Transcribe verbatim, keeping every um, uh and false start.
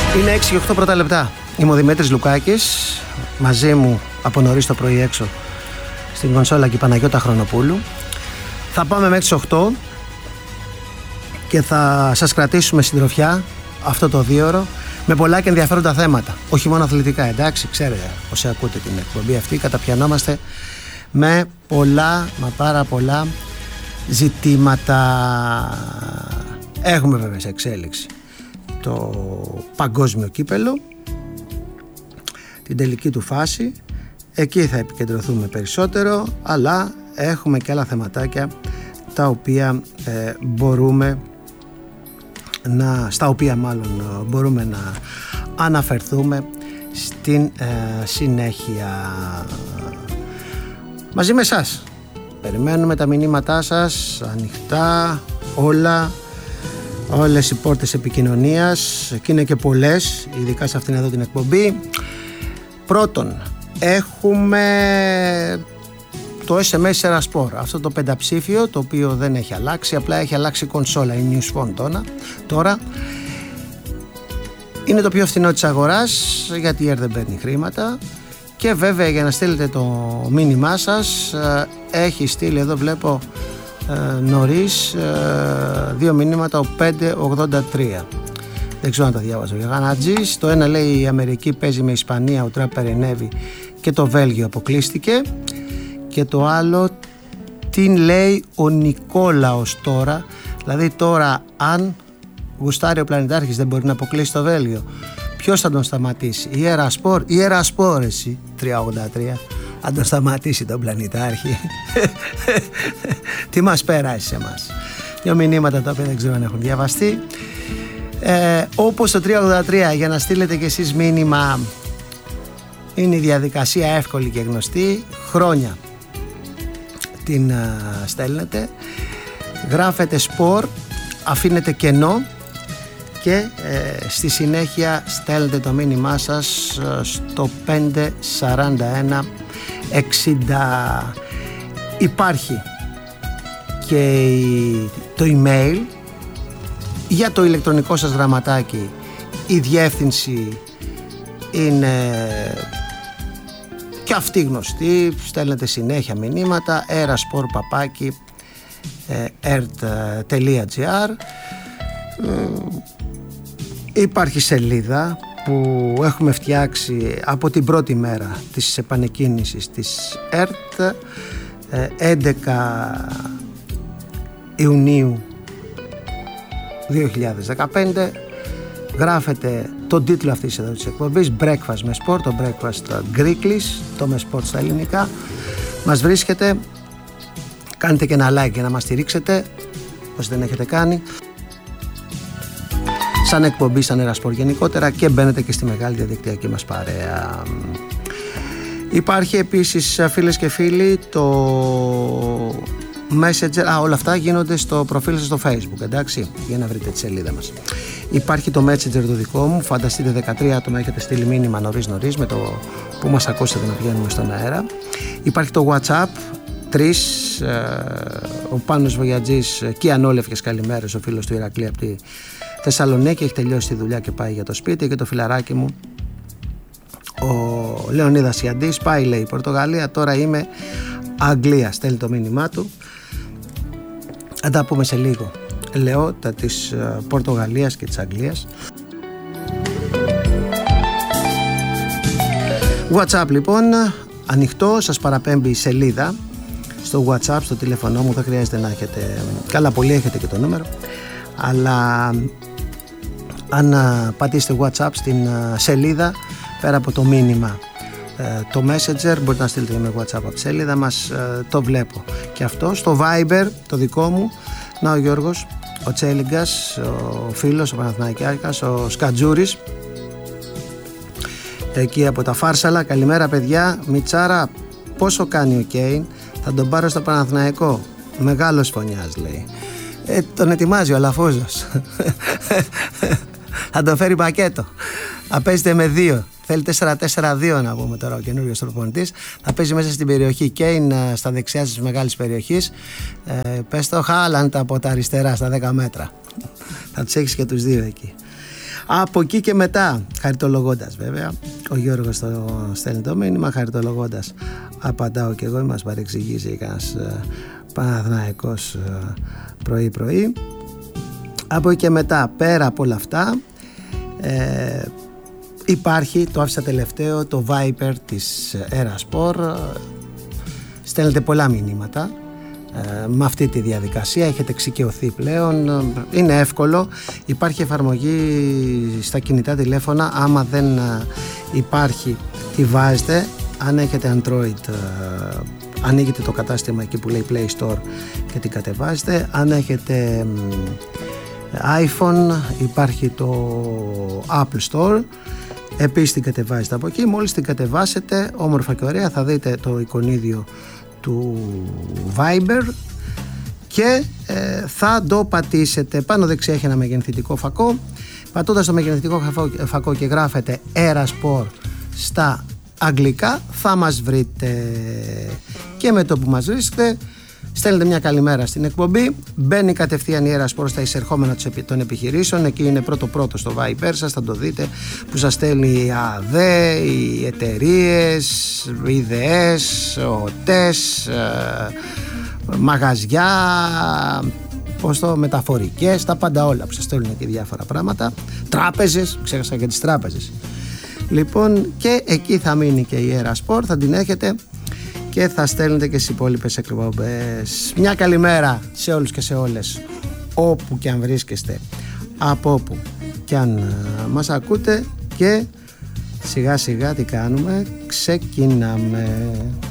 Είναι έξι και οκτώ πρώτα λεπτά. Είμαι ο Δημήτρης Λουκάκης. Μαζί μου από νωρίς το πρωί έξω στην κονσόλα και η Παναγιώτα Χρονοπούλου. Θα πάμε μέχρι τις οκτώ και θα σας κρατήσουμε συντροφιά αυτό το δίωρο με πολλά και ενδιαφέροντα θέματα. Όχι μόνο αθλητικά, εντάξει, ξέρετε όσοι ακούτε την εκπομπή αυτή, καταπιανόμαστε με πολλά, μα πάρα πολλά ζητήματα. Έχουμε βέβαια σε εξέλιξη το παγκόσμιο κύπελο, την τελική του φάση. Εκεί θα επικεντρωθούμε περισσότερο, αλλά έχουμε και άλλα θεματάκια τα οποία ε, μπορούμε να, στα οποία μάλλον μπορούμε να αναφερθούμε στην ε, συνέχεια. Μαζί με εσάς περιμένουμε τα μηνύματά σας ανοιχτά, όλα, όλες οι πόρτες επικοινωνίας, και είναι και πολλές, ειδικά σε αυτήν εδώ την εκπομπή. Πρώτον, έχουμε το ες εμ ες Erasport, αυτό το πενταψήφιο, το οποίο δεν έχει αλλάξει, απλά έχει αλλάξει κονσόλα, η Newsphone τώρα, τώρα. Είναι το πιο φθηνό της αγοράς, γιατί η ΕΡΤ δεν παίρνει χρήματα. Και βέβαια, για να στείλετε το μήνυμά σας, έχει στείλει, εδώ βλέπω νωρίς, δύο μηνύματα, ο πέντε ογδόντα τρία. Δεν ξέρω αν τα διάβαζα ο Γανατζής. Το ένα λέει η Αμερική παίζει με Ισπανία, ο Τραπ περινεύει και το Βέλγιο αποκλείστηκε. Και το άλλο, τι λέει ο Νικόλαος τώρα, δηλαδή τώρα αν γουστάρει ο Πλανητάρχης δεν μπορεί να αποκλείσει το Βέλγιο, ποιος θα τον σταματήσει, η Erasport, η Erasport εσύ τριακόσια ογδόντα τρία, αν τον σταματήσει τον Πλανητάρχη. Τι μας πέρασε σε εμάς. Δύο μηνύματα τα οποία δεν ξέρω αν έχουν διαβαστεί. Ε, όπως το τριακόσια ογδόντα τρία, για να στείλετε κι εσείς μήνυμα, είναι η διαδικασία εύκολη και γνωστή. Χρόνια την α, στέλνετε, γράφετε σπορ, αφήνετε κενό και ε, στη συνέχεια στέλνετε το μήνυμά σας στο πέντε σαράντα ένα εξήντα. Υπάρχει και η, το email για το ηλεκτρονικό σας γραμματάκι. Η διεύθυνση είναι και αυτή γνωστή, στέλνετε συνέχεια μηνύματα, erasport παπάκι ερτ τελεία τζι άρ. Υπάρχει σελίδα που έχουμε φτιάξει από την πρώτη μέρα της επανεκκίνησης της ΕΡΤ, έντεκα Ιουνίου δύο χιλιάδες δεκαπέντε. Γράφετε τον τίτλο αυτής εδώ της εκπομπής, Breakfast με Sport, το Breakfast Greeklish, το με Sport στα ελληνικά. Μας βρίσκετε, κάνετε και ένα like για να μας στηρίξετε όσοι δεν έχετε κάνει, σαν εκπομπή, σαν Erasport γενικότερα, και μπαίνετε και στη μεγάλη διαδικτυακή μας παρέα. Υπάρχει επίσης, φίλες και φίλοι, το Messenger, α, όλα αυτά γίνονται στο προφίλ σας στο Facebook, εντάξει, για να βρείτε τη σελίδα μας. Υπάρχει το Messenger το δικό μου, φανταστείτε δεκατρία άτομα έχετε στείλει μήνυμα νωρίς νωρίς με το που μας ακούσατε να βγαίνουμε στον αέρα. Υπάρχει το WhatsApp, τρεις, ε, ο Πάνος Βογιατζής και ανόλευκες καλημέρες, ο φίλος του Ηρακλή από τη Θεσσαλονίκη, έχει τελειώσει τη δουλειά και πάει για το σπίτι. Και το φιλαράκι μου ο Λεωνίδας Ιαντής πάει, λέει, Πορτογαλία, τώρα είμαι Αγγλία, στέλνει το μήνυμά του. Θα τα πούμε σε λίγο, λέω, τα της Πορτογαλίας και της Αγγλίας. WhatsApp λοιπόν ανοιχτό, σας παραπέμπει η σελίδα στο WhatsApp, στο τηλέφωνο μου, δεν χρειάζεται να έχετε, καλά πολύ έχετε και το νούμερο, αλλά αν πατήσετε WhatsApp στην σελίδα, πέρα από το μήνυμα, το Messenger, μπορείτε να στείλετε με WhatsApp από τη σελίδα μας, το βλέπω και αυτό. Στο Viber το δικό μου, να ο Γιώργος, ο Τσέλιγκας, ο φίλος, ο Παναθηναϊκιάκας, ο Σκατζούρης, εκεί από τα Φάρσαλα. Καλημέρα παιδιά, Μιτσάρα, πόσο κάνει ο Κέιν, θα τον πάρω στο Παναθηναϊκό, μεγάλος φωνιάς, λέει. Ε, τον ετοιμάζει ο Αλαφούζος. Θα τον φέρει πακέτο. Θα παίζετε με δύο. Θέλει τέσσερα τέσσερα δύο να πούμε τώρα ο καινούριος προπονητής. Θα παίζει μέσα στην περιοχή Κέιν, στα δεξιά της μεγάλης περιοχής. Ε, πες το Χάλαντ από τα αριστερά στα δέκα μέτρα. Θα τους έχεις και τους δύο εκεί. Από εκεί και μετά, χαριτολογώντας βέβαια, ο Γιώργος το στέλνει το μήνυμα, χαριτολογώντας απαντάω και εγώ, μας παρεξηγήσει κανένας Παναθηναϊκός πρωί πρωί. Από εκεί και μετά, πέρα από όλα αυτά, ε, υπάρχει, το άφησα τελευταίο, το Viper της Erasport. Στέλνετε πολλά μηνύματα ε, με αυτή τη διαδικασία, έχετε εξοικειωθεί πλέον, είναι εύκολο, υπάρχει εφαρμογή στα κινητά τηλέφωνα, άμα δεν υπάρχει τη βάζετε, αν έχετε Android ε, ανοίγετε το κατάστημα εκεί που λέει Play Store και την κατεβάζετε, αν έχετε iPhone υπάρχει το Apple Store, επίσης την κατεβάζετε από εκεί. Μόλις την κατεβάσετε όμορφα και ωραία θα δείτε το εικονίδιο του Viber και ε, θα το πατήσετε. Πάνω δεξιά έχει ένα μεγενθητικό φακό, πατώντας το μεγενθητικό φακό και γράφετε Erasport στα αγγλικά θα μας βρείτε, και με το που μας βρίσκετε στέλνετε μια καλημέρα στην εκπομπή, μπαίνει κατευθείαν η Erasport στα εισερχόμενα των επιχειρήσεων, εκεί είναι πρώτο πρώτο στο Viber σας, θα το δείτε, που σας στέλνει η ΑΔΕ, οι εταιρείες, οι ΔΕΕΣ, ο ΤΕΣ, μαγαζιά, πώς το, μεταφορικές, τα πάντα όλα που σας στέλνουν και διάφορα πράγματα, τράπεζες, ξέχασα και τις τράπεζες. Λοιπόν, και εκεί θα μείνει και η Erasport, θα την έχετε και θα στέλνετε και στις υπόλοιπες εκπομπές. Μια καλημέρα σε όλους και σε όλες, όπου και αν βρίσκεστε, από όπου και αν μας ακούτε, και σιγά σιγά τι κάνουμε, ξεκινάμε.